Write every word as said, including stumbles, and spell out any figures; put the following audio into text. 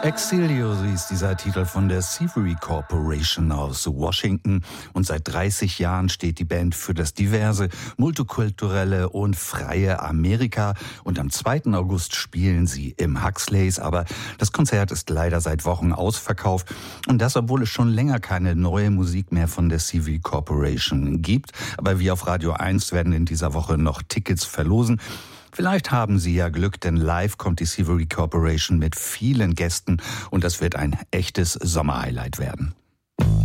Exilio, so ist dieser Titel von der Severy Corporation aus Washington. Und seit dreißig Jahren steht die Band für das diverse, multikulturelle und freie Amerika. Und am zweiten August spielen sie im Huxleys. Aber das Konzert ist leider seit Wochen ausverkauft. Und das, obwohl es schon länger keine neue Musik mehr von der Severy Corporation gibt. Aber wir auf Radio eins werden in dieser Woche noch Tickets verlosen. Vielleicht haben Sie ja Glück, denn live kommt die Severy Corporation mit vielen Gästen und das wird ein echtes Sommerhighlight werden.